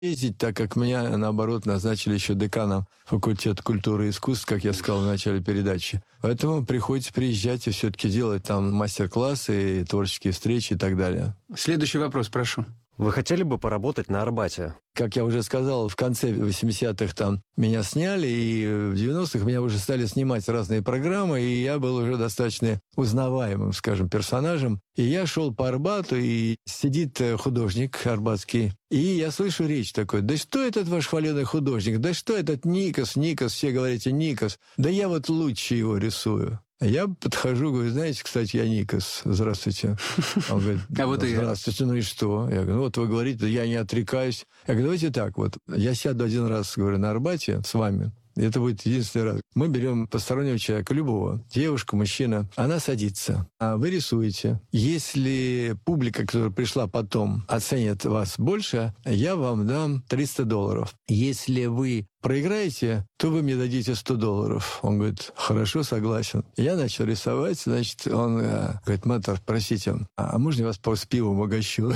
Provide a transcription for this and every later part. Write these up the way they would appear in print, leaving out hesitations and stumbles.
ездить, так как меня, наоборот, назначили еще деканом факультета культуры и искусств, как я сказал в начале передачи. Поэтому приходится приезжать и все-таки делать там мастер-классы, творческие встречи и так далее. Следующий вопрос, прошу. Вы хотели бы поработать на Арбате? Как я уже сказал, в конце 80-х там меня сняли, и в 90-х меня уже стали снимать разные программы, и я был уже достаточно узнаваемым, скажем, персонажем. И я шел по Арбату, и сидит художник арбатский, и я слышу речь такой: да что этот ваш хваленый художник, да что этот Никос, все говорите Никос, да я вот лучше его рисую. Я подхожу, говорю: знаете, кстати, я Никос, здравствуйте. Он говорит: здравствуйте, ну и что? Я говорю: ну вот вы говорите, я не отрекаюсь. Я говорю: давайте так вот, я сяду один раз, говорю, на Арбате с вами. Это будет единственный раз. Мы берем постороннего человека, любого, девушка, мужчина, она садится, а вы рисуете. Если публика, которая пришла потом, оценит вас больше, я вам дам $300. Если вы проиграете, то вы мне дадите $100. Он говорит: хорошо, согласен. Я начал рисовать, значит, он говорит: мэтр, простите, а можно я вас с пивом угощу?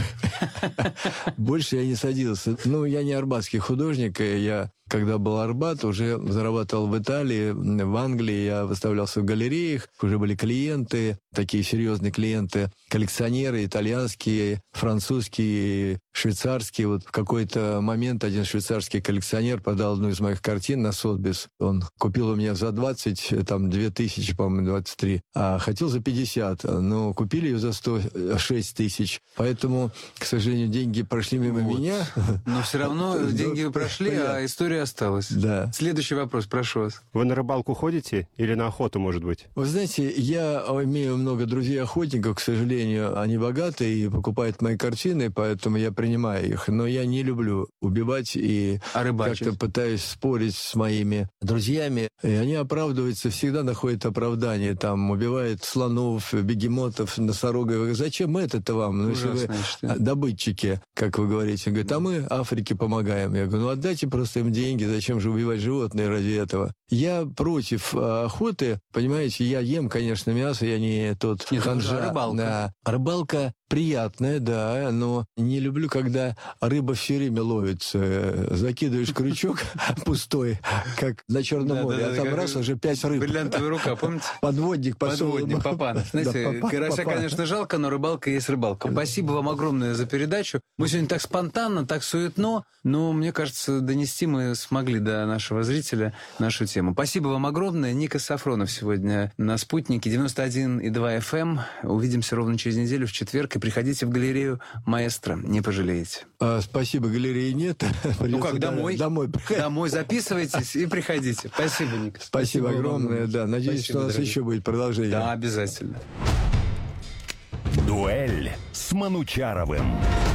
Больше я не садился. Ну, я не арбатский художник, я, когда был Арбат, уже зарабатывал в Италии, в Англии, я выставлялся в галереях, уже были клиенты, такие серьезные клиенты, коллекционеры итальянские, французские, швейцарские. Вот в какой-то момент один швейцарский коллекционер продал одну из моих картин на Сотбис. Он купил у меня за 20, там 2000, по-моему, 23, а хотел за 50, но купили ее за 106 тысяч. Поэтому, к сожалению, деньги прошли мимо меня. Но все равно деньги прошли, а история осталась. Да. Следующий вопрос, прошу вас. Вы на рыбалку ходите или на охоту, может быть? Вы знаете, я имею много друзей-охотников, к сожалению, они богатые и покупают мои картины, поэтому я принимаю их. Но я не люблю убивать и как-то пытаюсь спорить с моими друзьями. И они оправдываются, всегда находят оправдание. Там убивают слонов, бегемотов, носорогов. Зачем это вам? Ну, если вы добытчики, как вы говорите. Говорят: а мы Африке помогаем. Я говорю: ну отдайте просто им деньги, зачем же убивать животные ради этого? Я против охоты, понимаете, я ем, конечно, мясо, я не тот ханжа. Рыбалка. Да. Рыбалка приятная, да, но не люблю, когда рыба все время ловится. Закидываешь крючок пустой, как на Черном море, а там раз уже 5 рыб. Бриллиантовая рука, помните? Подводник Папан. Знаете, карася, конечно, жалко, но рыбалка есть рыбалка. Спасибо вам огромное за передачу. Мы сегодня так спонтанно, так суетно, но, мне кажется, донести мы смогли до нашего зрителя нашу тему. Спасибо вам огромное. Никос Сафронов сегодня на «Спутнике» 91,2 FM. Увидимся ровно через неделю в четверг. И приходите в галерею «Маэстро». Не пожалеете. Спасибо, галереи нет. Ну как, домой? Домой записывайтесь и приходите. Спасибо, Никос. Спасибо огромное. Да, надеюсь, что у нас еще будет продолжение. Да, обязательно. Дуэль с Манучаровым.